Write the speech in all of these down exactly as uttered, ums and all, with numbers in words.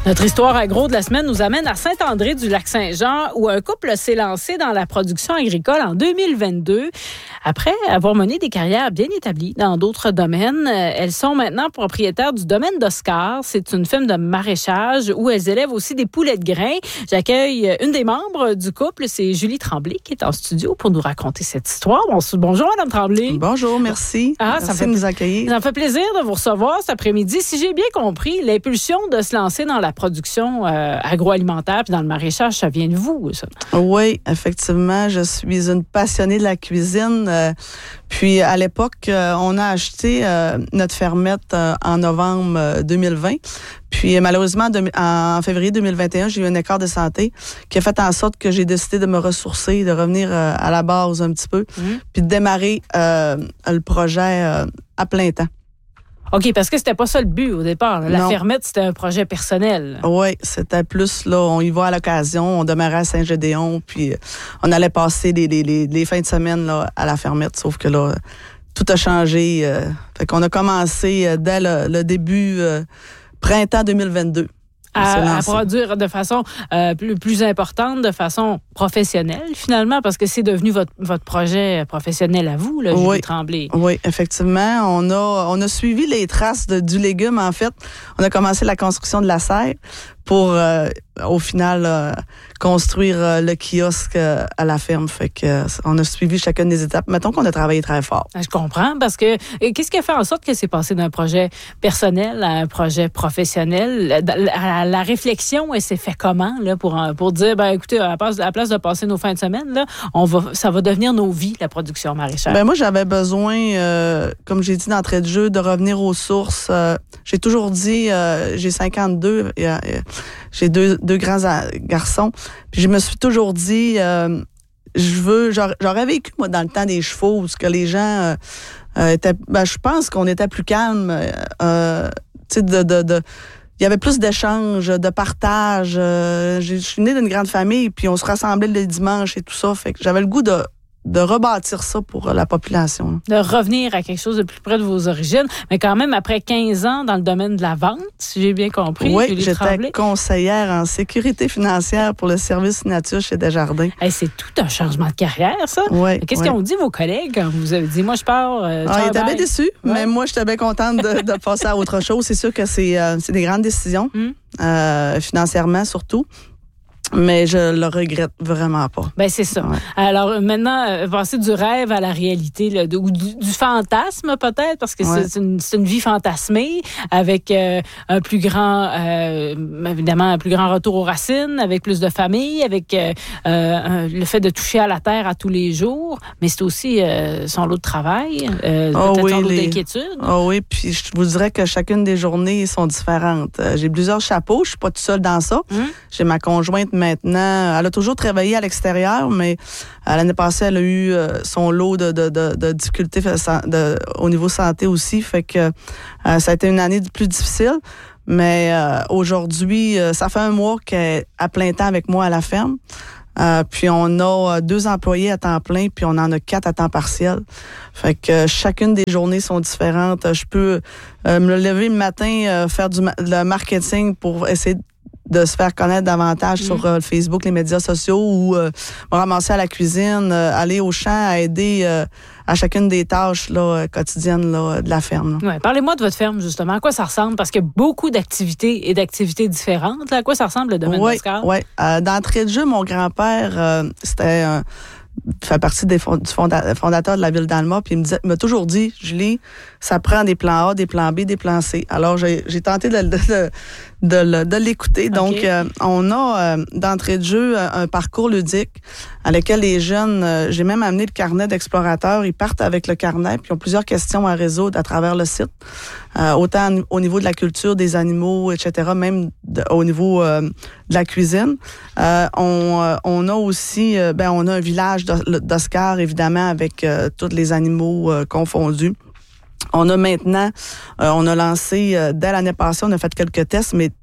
Notre histoire agro de la semaine nous amène à Saint-André-du-Lac-Saint-Jean où un couple s'est lancé dans la production agricole en deux mille vingt-deux. Après avoir mené des carrières bien établies dans d'autres domaines, elles sont maintenant propriétaires du domaine d'Oscar. C'est une ferme de maraîchage où elles élèvent aussi des poulets de grains. J'accueille une des membres du couple, c'est Julie Tremblay qui est en studio pour nous raconter cette histoire. Bonjour Madame Tremblay. Bonjour, merci. Ah, merci ça fait, de nous accueillir. Ça me fait plaisir de vous recevoir cet après-midi. Si j'ai bien compris, l'impulsion de se lancer dans la production euh, agroalimentaire puis dans le maraîchage, ça vient de vous, ça? Oui, effectivement. Je suis une passionnée de la cuisine. Euh, puis, à l'époque, euh, on a acheté euh, notre fermette euh, en novembre euh, deux mille vingt. Puis, malheureusement, de, en février deux mille vingt et un, j'ai eu un écart de santé qui a fait en sorte que j'ai décidé de me ressourcer, de revenir euh, à la base un petit peu, mmh. puis de démarrer euh, le projet euh, à plein temps. OK, parce que c'était pas ça le but au départ. La non. fermette, c'était un projet personnel. Oui, c'était plus, là, on y va à l'occasion. On demeurait à Saint-Gédéon, puis on allait passer les, les, les, les fins de semaine là, à la fermette. Sauf que là, tout a changé. Euh, fait qu'on a commencé euh, dès le, le début euh, printemps deux mille vingt-deux. À, à produire de façon euh, plus, plus importante, de façon professionnelle, finalement, parce que c'est devenu votre, votre projet professionnel à vous, là, Julie oui, Tremblay. Oui, effectivement. On a, on a suivi les traces de, du légume, en fait. On a commencé la construction de la serre pour, euh, au final, euh, construire euh, le kiosque euh, à la ferme. Fait que euh, on a suivi chacune des étapes. Mettons qu'on a travaillé très fort. Je comprends, parce que qu'est-ce qui a fait en sorte que c'est passé d'un projet personnel à un projet professionnel? La, la réflexion, elle s'est fait comment, là, pour, pour dire, ben écoutez, à la place, à la place de passer nos fins de semaine, là, on va, ça va devenir nos vies, la production maraîchère? Ben moi, j'avais besoin, euh, comme j'ai dit d'entrée de jeu, de revenir aux sources. Euh, j'ai toujours dit, euh, j'ai cinquante-deux, et, euh, j'ai deux, deux grands garçons, puis je me suis toujours dit, euh, je veux, j'aurais, j'aurais vécu, moi, dans le temps des chevaux, où ce que les gens euh, euh, étaient, ben, je pense qu'on était plus calme, euh, tu sais, de, de, de il y avait plus d'échanges, de partage. Euh, je suis née d'une grande famille, puis on se rassemblait le dimanche et tout ça. Fait que j'avais le goût de, de rebâtir ça pour la population. De revenir à quelque chose de plus près de vos origines, mais quand même après quinze ans dans le domaine de la vente, si j'ai bien compris. Oui, Julie j'étais Tremblay. conseillère en sécurité financière pour le service nature chez Desjardins. Hey, c'est tout un changement de carrière, ça. Oui. Qu'est-ce oui. qu'ils ont dit vos collègues quand vous avez dit, moi je pars? Euh, ah, ils étaient bien déçus, ouais. mais moi j'étais bien contente de, de passer à autre chose. C'est sûr que c'est, euh, c'est des grandes décisions, mm. euh, financièrement surtout. Mais je le regrette vraiment pas. Ben c'est ça. Ouais. Alors maintenant, euh, passer du rêve à la réalité, là, de, ou du, du fantasme peut-être, parce que ouais. c'est, une, c'est une vie fantasmée avec euh, un plus grand, euh, évidemment, un plus grand retour aux racines, avec plus de famille, avec euh, euh, le fait de toucher à la terre à tous les jours, mais c'est aussi euh, son lot de travail, euh, oh peut-être oui, son lot les... d'inquiétude. Oh oui, puis je vous dirais que chacune des journées sont différentes. Euh, j'ai plusieurs chapeaux, je suis pas toute seule dans ça. Hum? J'ai ma conjointe maintenant, elle a toujours travaillé à l'extérieur, mais euh, l'année passée, elle a eu euh, son lot de, de, de, de difficultés de, de, au niveau santé aussi. Fait que euh, ça a été une année plus difficile. Mais euh, aujourd'hui, euh, ça fait un mois qu'elle est à plein temps avec moi à la ferme. Euh, puis on a deux employés à temps plein, puis on en a quatre à temps partiel. Fait que euh, chacune des journées sont différentes. Je peux euh, me lever le matin, euh, faire du ma- le marketing pour essayer de de se faire connaître davantage mmh. sur euh, Facebook, les médias sociaux, ou euh, me ramasser à la cuisine, euh, aller au champ, à aider euh, à chacune des tâches là, quotidiennes là, de la ferme. Ouais, parlez-moi de votre ferme, justement. À quoi ça ressemble? Parce qu'il y a beaucoup d'activités et d'activités différentes. Là. À quoi ça ressemble, le domaine oui, d'Oscar? Oui, euh, d'entrée de jeu, mon grand-père, euh, c'était... Euh, fait partie des fond, du fonda, fondateur de la ville d'Alma, puis il me disait, il m'a toujours dit, Julie, ça prend des plans A, des plans B, des plans C. Alors, j'ai, j'ai tenté de, de, de, de, de l'écouter. Okay. Donc, euh, on a euh, d'entrée de jeu un parcours ludique à lequel les jeunes, euh, j'ai même amené le carnet d'explorateurs, ils partent avec le carnet, puis ils ont plusieurs questions à résoudre à travers le site, euh, autant au niveau de la culture, des animaux, et cetera, même de, au niveau euh, de la cuisine. Euh, on, euh, on a aussi, euh, ben, on a un village d'Oscar, évidemment, avec euh, tous les animaux euh, confondus. On a maintenant, euh, on a lancé, euh, dès l'année passée, on a fait quelques tests, mais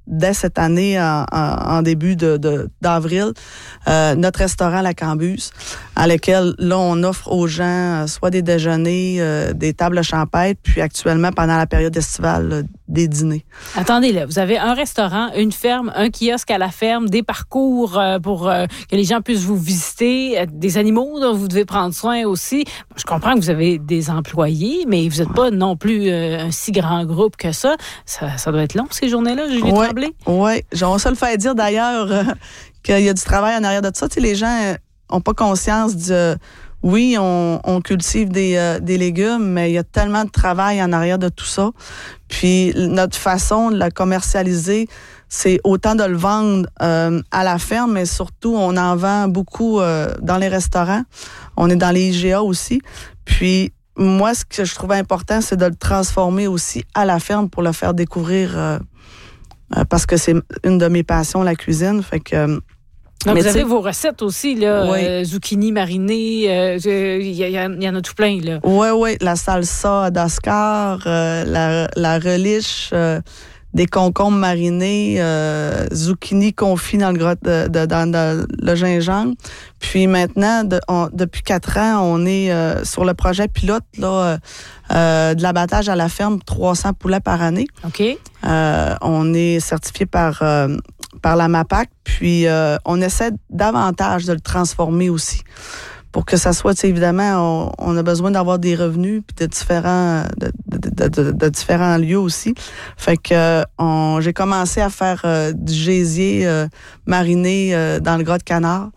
dès cette année, en, en, en début de, de, d'avril, euh, notre restaurant La Cambuse, à lequel, là, on offre aux gens euh, soit des déjeuners, euh, des tables champêtres, puis actuellement, pendant la période estivale, là, des dîners. Attendez, là, vous avez un restaurant, une ferme, un kiosque à la ferme, des parcours euh, pour euh, que les gens puissent vous visiter, euh, des animaux dont vous devez prendre soin aussi. Je comprends que vous avez des employés, mais vous n'êtes ouais. pas non plus euh, un si grand groupe que ça. Ça, ça doit être long, ces journées-là, Julie ouais, Tremblay? Oui, on se le fait dire d'ailleurs euh, qu'il y a du travail en arrière de ça. Tu sais, les gens n'ont pas conscience de... Oui, on, on cultive des, euh, des légumes, mais il y a tellement de travail en arrière de tout ça. Puis notre façon de la commercialiser, c'est autant de le vendre euh, à la ferme, mais surtout, on en vend beaucoup euh, dans les restaurants. On est dans les I G A aussi. Puis moi, ce que je trouvais important, c'est de le transformer aussi à la ferme pour le faire découvrir, euh, euh, parce que c'est une de mes passions, la cuisine. Fait que... Donc, mais vous avez vos recettes aussi, là, oui. euh, zucchini mariné, il euh, y, y, y en a tout plein, là. Oui, oui, la salsa d'Oscar, euh, la, la relish, euh, des concombres marinés, euh, zucchini confit dans le, gros, de, de, dans, dans le gingembre. Puis maintenant, de, on, depuis quatre ans, on est euh, sur le projet pilote là, euh, de l'abattage à la ferme, trois cents poulets par année. OK. Euh, on est certifié par... Euh, par la MAPAC, puis euh, on essaie davantage de le transformer aussi pour que ça soit, tu sais, évidemment, on, on a besoin d'avoir des revenus puis de différents de, de, de, de, de différents lieux aussi. Fait que on, j'ai commencé à faire euh, du gésier euh, mariné euh, dans le gras de canard.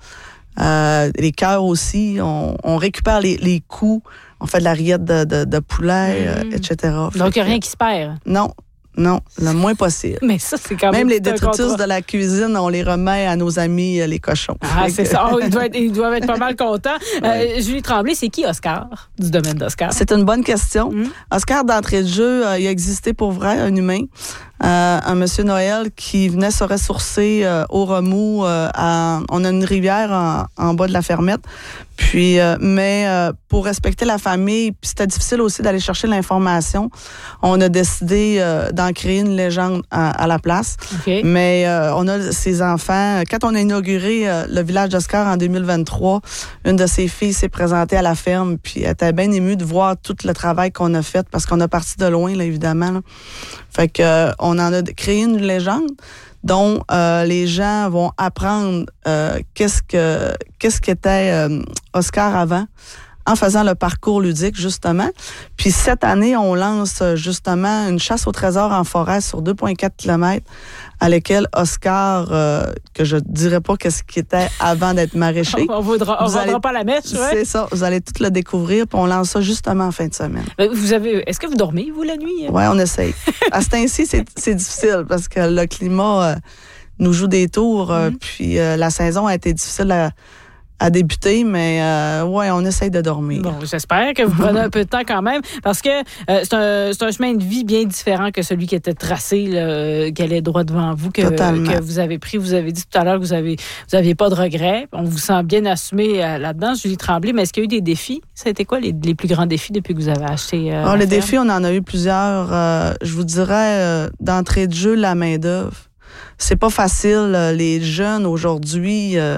Euh, les cœurs aussi, on, on récupère les, les coups, on fait de la rillette de, de, de poulet, mmh. euh, et cetera. Donc, il n'y a rien qui se perd. Non. Non, le moins possible. Mais ça, c'est quand même... Même les détritus de la cuisine, on les remet à nos amis, les cochons. Ah, c'est que... ça. Oh, ils, doivent être, ils doivent être pas mal contents. Ouais. Euh, Julie Tremblay, c'est qui Oscar, du domaine d'Oscar? C'est une bonne question. Mmh. Oscar, d'entrée de jeu, euh, il a existé pour vrai, un humain. Euh, un monsieur Noël qui venait se ressourcer euh, au remous. Euh, à, on a une rivière en, en bas de la fermette. Puis, euh, mais euh, pour respecter la famille, puis c'était difficile aussi d'aller chercher l'information. On a décidé euh, d'en créer une légende à, à la place. Okay. Mais euh, on a ses enfants. Quand on a inauguré euh, le village d'Oscar en deux mille vingt-trois, une de ses filles s'est présentée à la ferme, puis elle était bien émue de voir tout le travail qu'on a fait, parce qu'on a parti de loin, là, évidemment. Là. Fait que euh, on en a créé une légende dont euh, les gens vont apprendre euh, qu'est-ce que qu'est-ce qu'était euh, Oscar avant, en faisant le parcours ludique, justement. Puis cette année, on lance justement une chasse au trésor en forêt sur deux virgule quatre kilomètres, à laquelle Oscar, euh, que je ne dirais pas qu'est-ce qu'il était avant d'être maraîcher. On ne vaudra, vaudra pas la mèche, ouais. C'est ça, vous allez tout le découvrir, puis on lance ça justement en fin de semaine. Vous avez, est-ce que vous dormez, vous, la nuit? Oui, on essaye. À ce temps-ci, c'est, c'est difficile, parce que le climat euh, nous joue des tours, euh, mm-hmm. puis euh, la saison a été difficile à... à débuter, mais euh, ouais, on essaye de dormir. Bon, j'espère que vous prenez un peu de temps quand même, parce que euh, c'est, un, c'est un chemin de vie bien différent que celui qui était tracé, là, qui allait droit devant vous, que, que vous avez pris. Vous avez dit tout à l'heure que vous avez, vous aviez pas de regrets. On vous sent bien assumé euh, là-dedans, Julie Tremblay, mais est-ce qu'il y a eu des défis? Ça a été quoi les, les plus grands défis depuis que vous avez acheté euh, Alors, les ferme? Défis, on en a eu plusieurs. Euh, je vous dirais, euh, d'entrée de jeu, la main-d'œuvre. C'est pas facile. Euh, les jeunes, aujourd'hui... Euh,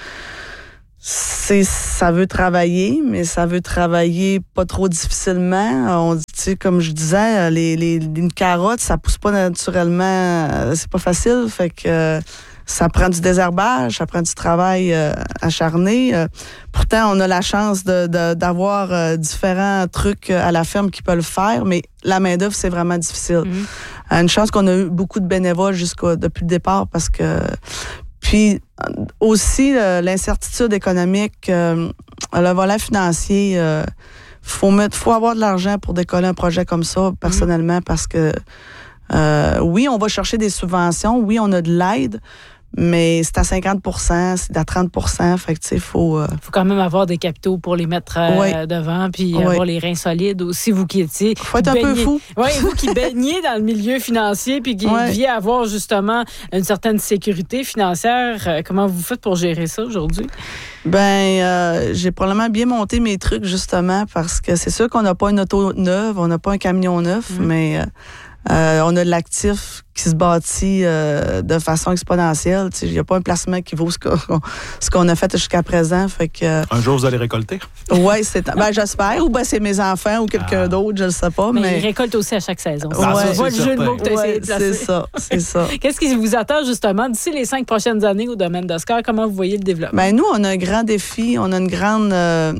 C'est, ça veut travailler, mais ça veut travailler pas trop difficilement. On dit, tu sais, comme je disais, les, les, une carotte, ça pousse pas naturellement, c'est pas facile, fait que ça prend du désherbage, ça prend du travail euh, acharné. Euh, pourtant, on a la chance de, de, d'avoir euh, différents trucs à la ferme qui peuvent le faire, mais la main-d'œuvre, c'est vraiment difficile. Mm-hmm. Une chance qu'on a eu beaucoup de bénévoles jusqu'au depuis le départ, parce que puis aussi, euh, l'incertitude économique, euh, le volet financier, euh, faut mettre, faut avoir de l'argent pour décoller un projet comme ça, personnellement, mmh. parce que euh, oui, on va chercher des subventions, oui, on a de l'aide, mais c'est à cinquante pour cent, c'est à trente pour cent, fait que tu sais, il faut... Il euh... faut quand même avoir des capitaux pour les mettre euh, oui. devant, puis oui. avoir les reins solides aussi, vous qui étiez... Faut être un baignez, peu fou. Oui, vous qui baignez dans le milieu financier, puis qui oui. deviez avoir justement une certaine sécurité financière, euh, comment vous faites pour gérer ça aujourd'hui? Ben, euh, j'ai probablement bien monté mes trucs, justement, parce que c'est sûr qu'on n'a pas une auto neuve, on n'a pas un camion neuf, mmh. mais... Euh, Euh, on a de l'actif qui se bâtit euh, de façon exponentielle. Il n'y a pas un placement qui vaut ce qu'on, ce qu'on a fait jusqu'à présent. Fait que, euh, un jour, vous allez récolter? Oui, c'est, ben, j'espère. Ou ben, c'est mes enfants ou quelqu'un ah. d'autre, je ne sais pas. Mais, mais ils récoltent aussi à chaque saison. Ah, ouais, c'est le jeu de mots que tu as ouais, essayé de placer. C'est ça, c'est ça. Qu'est-ce qui vous attend justement d'ici les cinq prochaines années au domaine d'Oscar? Comment vous voyez le développement? Ben, nous, on a un grand défi. On a une grande euh,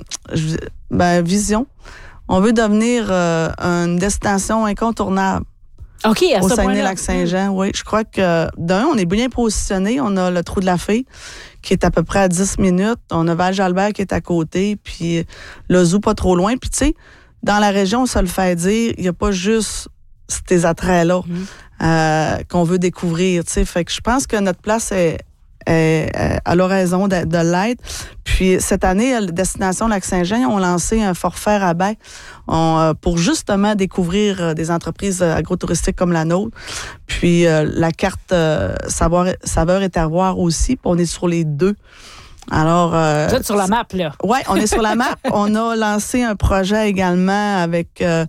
ben, vision. On veut devenir euh, une destination incontournable. OK, à au ce Saguenay-Lac-Saint-Jean, mmh. oui. Je crois que, d'un, on est bien positionné. On a le Trou de la Fée, qui est à peu près à dix minutes. On a Val-Jalbert qui est à côté, puis le zoo pas trop loin. Puis, tu sais, dans la région, on se le fait dire, il n'y a pas juste ces attraits-là mmh. euh, qu'on veut découvrir, tu sais. Fait que je pense que notre place est, est, est à l'horizon de, de l'être. Puis, cette année, Destination Lac-Saint-Jean, ont lancé un forfait rabais on, pour justement découvrir des entreprises agrotouristiques comme la nôtre. Puis, euh, la carte euh, savoir, saveur et terroir aussi. Puis, on est sur les deux. Alors, euh, vous êtes sur la map, là. Oui, on est sur la map. On a lancé un projet également avec euh,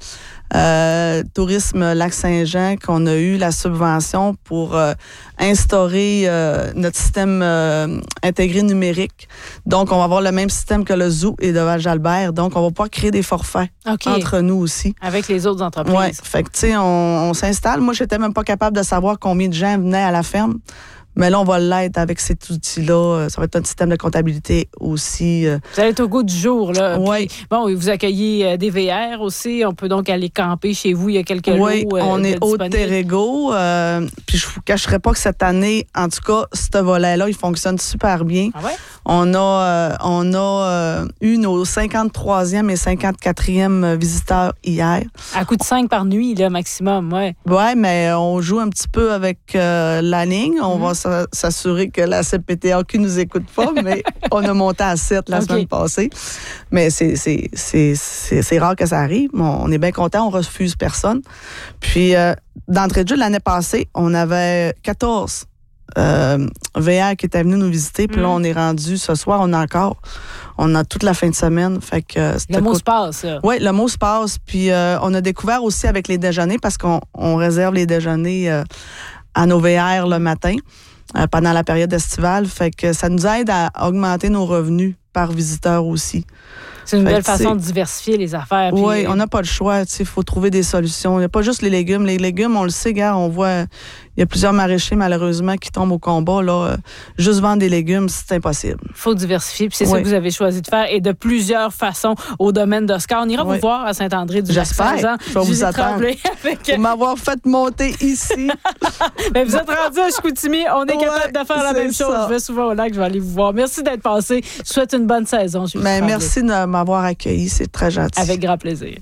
euh, Tourisme Lac-Saint-Jean, qu'on a eu la subvention pour euh, instaurer euh, notre système euh, intégré numérique. Donc, on va avoir le même système que le zoo et de Val-Jalbert. Donc, on va pouvoir créer des forfaits okay. entre nous aussi. Avec les autres entreprises. Oui, fait que, tu sais, on, on s'installe. Moi, j'étais même pas capable de savoir combien de gens venaient à la ferme. Mais là, on va l'être avec cet outil-là. Ça va être un système de comptabilité aussi. Vous allez être au goût du jour, là. Oui. Bon, vous accueillez des V R aussi. On peut donc aller camper chez vous. Il y a quelques lots. Oui, on euh, est au Terrego. Euh, puis je vous cacherai pas que cette année, en tout cas, ce volet-là, il fonctionne super bien. Ah ouais? On a, euh, on a euh, eu nos cinquante-troisième et cinquante-quatrième visiteurs hier. À coup de cinq par nuit, là, maximum, oui. Oui, mais on joue un petit peu avec euh, la ligne. On mm-hmm. va s'assurer que la C P T A Q nous écoute pas, mais on a monté à sept la okay. semaine passée. Mais c'est, c'est, c'est, c'est, c'est rare que ça arrive. On est bien content, on refuse personne. Puis, euh, d'entrée de jeu, l'année passée, on avait quatorze euh, V R qui étaient venus nous visiter. Puis mm. là, on est rendu, ce soir, on a encore. On a toute la fin de semaine. Fait que le mot se passe, là. Oui, le mot se passe. Puis, euh, on a découvert aussi avec les déjeuners, parce qu'on on réserve les déjeuners euh, à nos V R le matin. Euh, pendant la période estivale. Fait que ça nous aide à augmenter nos revenus par visiteur aussi. C'est une fait belle façon de diversifier les affaires. Oui, puis... on n'a pas le choix. Il faut trouver des solutions. Il n'y a pas juste les légumes. Les légumes, on le sait, gars, on voit... Il y a plusieurs maraîchers, malheureusement, qui tombent au combat. Là. Euh, juste vendre des légumes, c'est impossible. Il faut diversifier. Puis c'est oui. ça que vous avez choisi de faire. Et de plusieurs façons au domaine d'Oscar. On ira oui. vous voir à Saint-André-du-Lac-Saint-Jean. J'espère. Je vais vous attendre. Avec... Pour m'avoir fait monter ici. Bien, vous êtes rendu à Chicoutimi. On est ouais, capable de faire la même ça. chose. Je vais souvent au lac. Je vais aller vous voir. Merci d'être passé. Je vous souhaite une bonne saison. Ben, merci de m'avoir accueilli. C'est très gentil. Avec grand plaisir.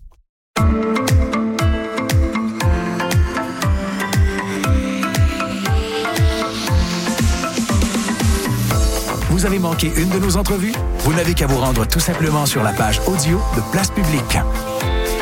Vous avez manqué une de nos entrevues? Vous n'avez qu'à vous rendre tout simplement sur la page audio de Place Publique.